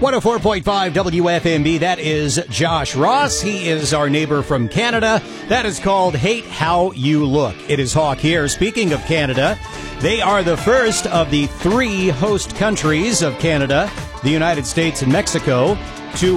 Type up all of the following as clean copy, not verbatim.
104.5 WFMB, that is Josh Ross. He is our neighbor from Canada. That is called Hate How You Look. It is Hawk here. Speaking of Canada, they are the first of the three host countries of Canada, the United States and Mexico, to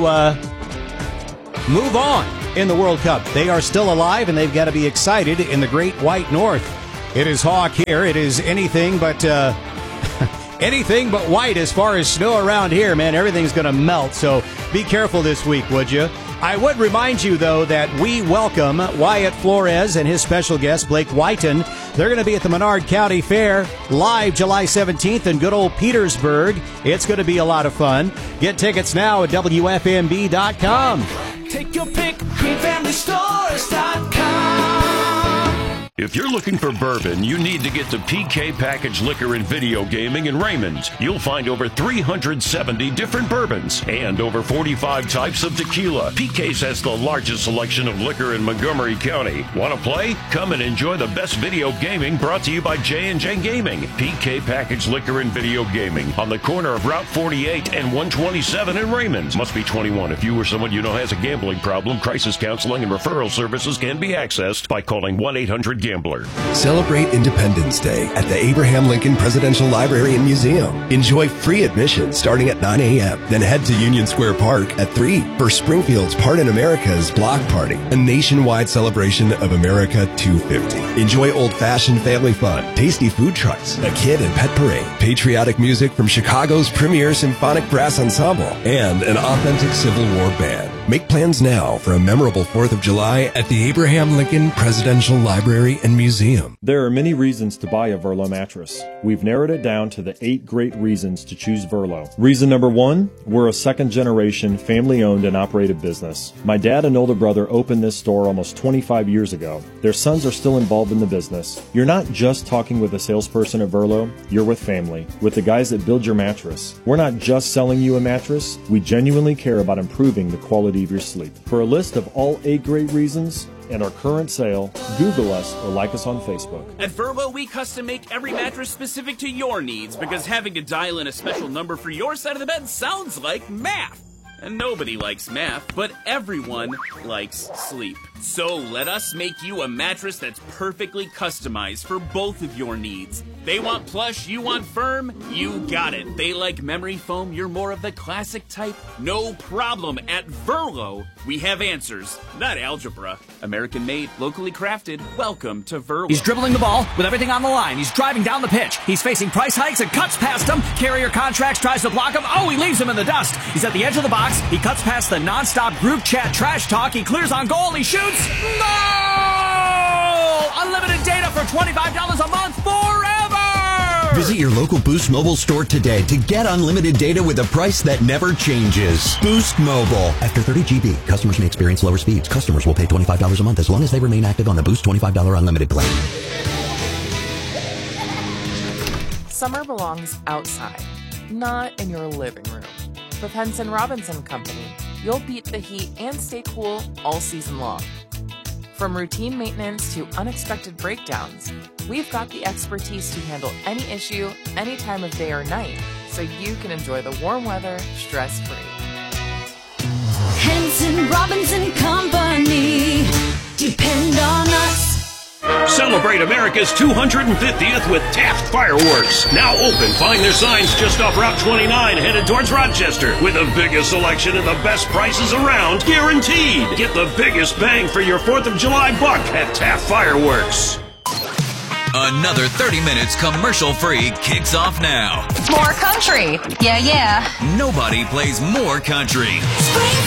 move on in the World Cup. They are still alive, and they've got to be excited in the Great White North. It is Hawk here. It is anything but... anything but white as far as snow around here, man. Everything's going to melt, so be careful this week, would you? I would remind you, though, that we welcome Wyatt Flores and his special guest, Blake Whiten. They're going to be at the Menard County Fair live July 17th in good old Petersburg. It's going to be a lot of fun. Get tickets now at WFMB.com. Take your pick, GreenFamilyStores.com. If you're looking for bourbon, you need to get to PK Package Liquor and Video Gaming in Raymond. You'll find over 370 different bourbons and over 45 types of tequila. PK's has the largest selection of liquor in Montgomery County. Want to play? Come and enjoy the best video gaming brought to you by J&J Gaming. PK Package Liquor and Video Gaming on the corner of Route 48 and 127 in Raymond. Must be 21. If you or someone you know has a gambling problem, crisis counseling and referral services can be accessed by calling 1-800-GAMBLER. Celebrate Independence Day at the Abraham Lincoln Presidential Library and Museum. Enjoy free admission starting at 9 a.m. Then head to Union Square Park at 3 for Springfield's Part in America's Block Party, a nationwide celebration of America 250. Enjoy old-fashioned family fun, tasty food trucks, a kid and pet parade, patriotic music from Chicago's premier symphonic brass ensemble, and an authentic Civil War band. Make plans now for a memorable 4th of July at the Abraham Lincoln Presidential Library and Museum. There are many reasons to buy a Verlo mattress. We've narrowed it down to the 8 great reasons to choose Verlo. Reason number 1, we're a second-generation, family-owned and operated business. My dad and older brother opened this store almost 25 years ago. Their sons are still involved in the business. You're not just talking with a salesperson at Verlo, you're with family, with the guys that build your mattress. We're not just selling you a mattress, we genuinely care about improving the quality of your sleep. For a list of all 8 great reasons and our current sale, Google us or like us on Facebook. At Verlo, we custom make every mattress specific to your needs because having to dial in a special number for your side of the bed sounds like math. And nobody likes math, but everyone likes sleep. So let us make you a mattress that's perfectly customized for both of your needs. They want plush, you want firm, you got it. They like memory foam, you're more of the classic type. No problem. At Verlo, we have answers, not algebra. American made, locally crafted. Welcome to Verlo. He's dribbling the ball with everything on the line. He's driving down the pitch. He's facing price hikes and cuts past him. Carrier Contracts tries to block him. Oh, he leaves him in the dust. He's at the edge of the box. He cuts past the nonstop group chat trash talk. He clears on goal. He shoots. Goal! Unlimited data for $25 a month forever! Visit your local Boost Mobile store today to get unlimited data with a price that never changes. Boost Mobile. After 30 GB, customers may experience lower speeds. Customers will pay $25 a month as long as they remain active on the Boost $25 unlimited plan. Summer belongs outside, not in your living room. With Henson Robinson Company, you'll beat the heat and stay cool all season long. From routine maintenance to unexpected breakdowns, we've got the expertise to handle any issue, any time of day or night, so you can enjoy the warm weather stress-free. Henson Robinson Company. Depend on us. Celebrate America's 250th with Taft Fireworks. Now open. Find their signs just off Route 29 headed towards Rochester. With the biggest selection and the best prices around, guaranteed. Get the biggest bang for your 4th of July buck at Taft Fireworks. Another 30 minutes commercial-free kicks off now. More country. Yeah. Nobody plays more country.